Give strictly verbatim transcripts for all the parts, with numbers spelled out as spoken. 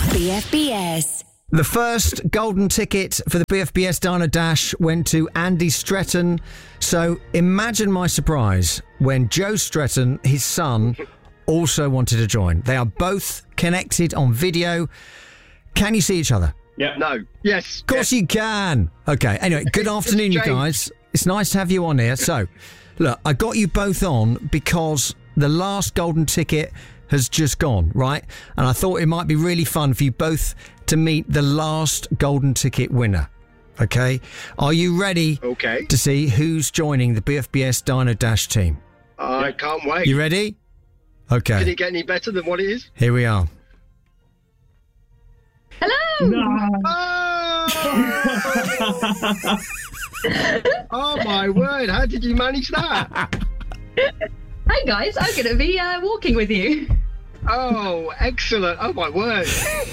B F B S. The first golden ticket for the B F B S Diner Dash went to Andy Stretton. So imagine my surprise when Joe Stretton, his son, also wanted to join. They are both connected on video. Can you see each other? Yeah. No. Yes. Of course yes. you can. Okay. Anyway, good afternoon, you guys. It's nice to have you on here. So, look, I got you both on because the last golden ticket has just gone, right? And I thought it might be really fun for you both to meet the last golden ticket winner. Okay? Are you ready Okay. to see who's joining the B F B S Diner Dash team? I can't wait. You ready? Okay. Can it get any better than what it is? Here we are. Hello. No. Oh! Oh my word! How did you manage that? Hi guys, I'm going to be uh, walking with you. Oh, excellent! Oh my word!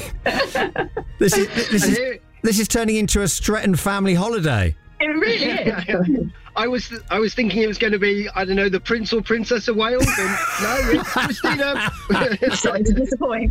This is this And is here- this is turning into a Stretton family holiday. It really is. I was I was thinking it was going to be, I don't know, the Prince or Princess of Wales, and no, it's Christina. Sorry to disappoint.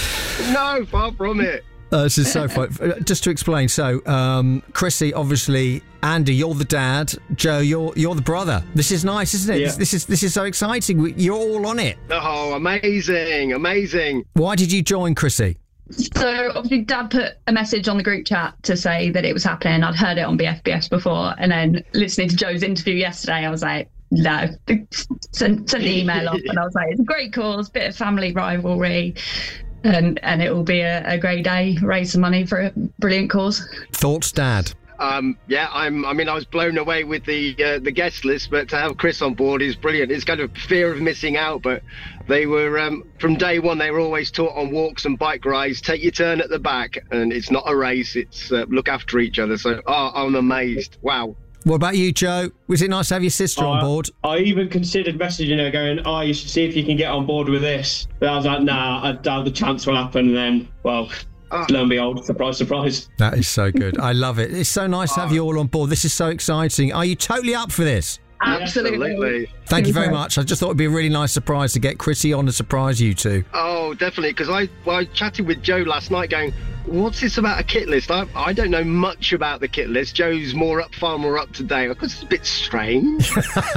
No, far from it. Uh, this is so fun. Uh, Just to explain, so um, Chrissy, obviously, Andy, you're the dad. Joe, you're you're the brother. This is nice, isn't it? Yeah. This, this is this is so exciting. We- You're all on it. Oh, amazing, amazing. Why did you join, Chrissy? So obviously Dad put a message on the group chat to say that it was happening. I'd heard it on B F B S before, and then listening to Joe's interview yesterday, I was like, no. Sent, sent the email off, and I was like, it's a great cause, bit of family rivalry, and and it will be a, a great day, raise some money for a brilliant cause. Thoughts, Dad? Um, yeah, I'm. I mean, I was blown away with the uh, the guest list, but to have Chris on board is brilliant. It's kind of fear of missing out, but they were um, from day one. They were always taught on walks and bike rides. Take your turn at the back, and it's not a race. It's uh, look after each other. So, oh, I'm amazed. Wow. What about you, Joe? Was it nice to have your sister on I- board? I even considered messaging her going, oh, you should see if you can get on board with this. But I was like, nah, I doubt the chance will happen. And then, well, Oh. lo and behold, surprise, surprise. That is so good. I love it. It's so nice to have you all on board. This is so exciting. Are you totally up for this? Absolutely. Thank you very much. I just thought it'd be a really nice surprise to get Chrissy on and surprise you two. Oh, definitely. Because I, well, I chatted with Joe last night going, what's this about a kit list? I, I don't know much about the kit list. Joe's more up, far more up to date. Because it's a bit strange.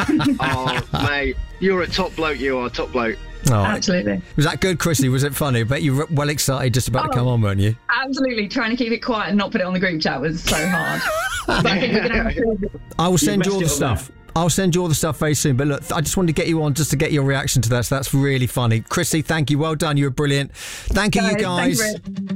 Oh, mate, you're a top bloke. You are a top bloke. Oh, Absolutely. was that good, Chrissy? Was it funny? Bet you were well excited just about to Oh. come on, weren't you? Absolutely. Trying to keep it quiet and not put it on the group chat was so hard. But I think we're going to have to. I will send you all the messed it up stuff. I'll send you all the stuff very soon. But look, I just wanted to get you on just to get your reaction to that. So that's really funny. Chrissy, thank you. Well done. You were brilliant. Thank you, you Thank you guys. very-